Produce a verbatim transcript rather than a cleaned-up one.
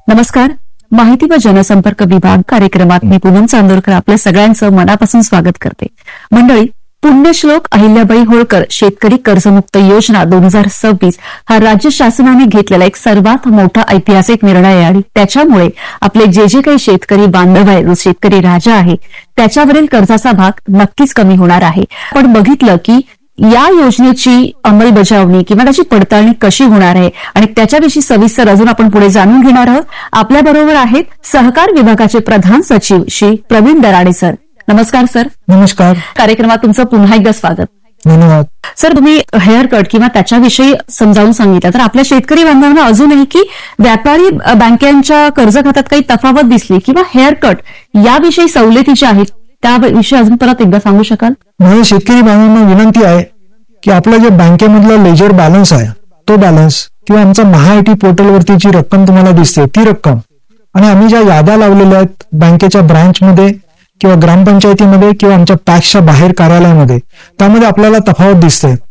नमस्कार. माहिती व जनसंपर्क विभाग कार्यक्रमात मी पूनम चांदोरकर आपल्या सगळ्यांचं मनापासून स्वागत करते. मंडळी, पुण्यश्लोक अहिल्याबाई होळकर शेतकरी कर्जमुक्त योजना दोन हजार सव्वीस हा राज्य शासनाने घेतलेला एक सर्वात मोठा ऐतिहासिक निर्णय आहे आणि त्याच्यामुळे आपले जे जे काही शेतकरी बांधव आहे, जो शेतकरी राजा आहे, त्याच्यावरील कर्जाचा भाग नक्कीच कमी होणार आहे. आपण बघितलं की या योजनेची अंमलबजावणी किंवा त्याची पडताळणी कशी होणार आहे आणि त्याच्याविषयी सविस्तर अजून आपण पुढे जाणून घेणार आहोत. आपल्याबरोबर आहेत सहकार विभागाचे प्रधान सचिव श्री प्रवीण दराडे सर. नमस्कार सर. नमस्कार. कार्यक्रमात तुमचं पुन्हा एकदा स्वागत. धन्यवाद. सर, तुम्ही हेअर कट किंवा त्याच्याविषयी समजावून सांगितलं, तर आपल्या शेतकरी बांधवांना अजूनही की व्यापारी बँकांच्या कर्ज खात्यात काही तफावत दिसली किंवा हेअर कट याविषयी सवलती ज्या आहेत त्याविषयी अजून परत एकदा सांगू शकाल? माझ्या शेतकरी बांधवांना विनंती आहे की आपला जे बँकेमधला लेजर बॅलन्स आहे तो बॅलन्स किंवा आमचा महाआयटी पोर्टलवरती जी रक्कम तुम्हाला दिसते ती रक्कम आणि आम्ही ज्या याद्या लावलेल्या आहेत बँकेच्या ब्रांचमध्ये किंवा ग्रामपंचायतीमध्ये किंवा आमच्या पॅक्सच्या बाहेर कार्यालयामध्ये त्यामध्ये आपल्याला तफावत दिसते